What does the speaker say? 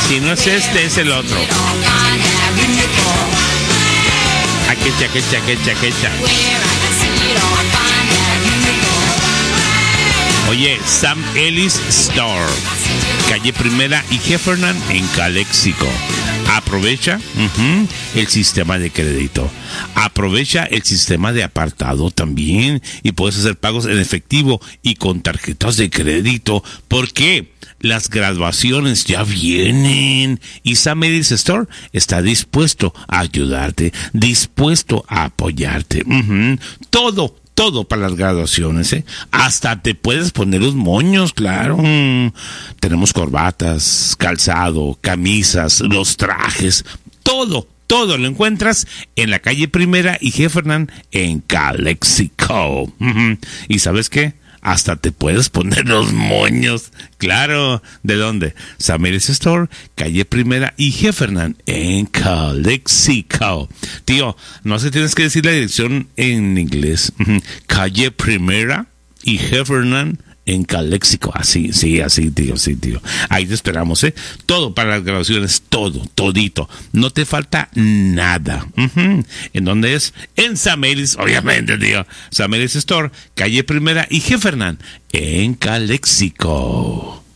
Si no es este, es el otro. Aquecha. Oye, Sam Ellis Store, calle Primera y Heffernan en Calexico. Aprovecha el sistema de crédito. Aprovecha el sistema de apartado también. Y puedes hacer pagos en efectivo y con tarjetas de crédito. ¿Por qué? Las graduaciones ya vienen. Y Sam Ellis Store está dispuesto a ayudarte, dispuesto a apoyarte. Todo para las graduaciones, ¿eh? Hasta te puedes poner los moños, claro. Tenemos corbatas, calzado, camisas, los trajes, todo lo encuentras en la calle Primera y Heffernan en Calexico. ¿Y sabes qué? Hasta te puedes poner los moños. Claro. ¿De dónde? Sam Ellis Store, calle Primera y Heffernan en Calexico. Tío, no sé, tienes que decir la dirección en inglés. Calle Primera y Heffernan en Calexico. Así, tío. Ahí te esperamos, ¿eh? Todo para las grabaciones, todito. No te falta nada. ¿En dónde es? En Sam Ellis, obviamente, tío. Sam Ellis Store, calle Primera y Heffernan en Calexico.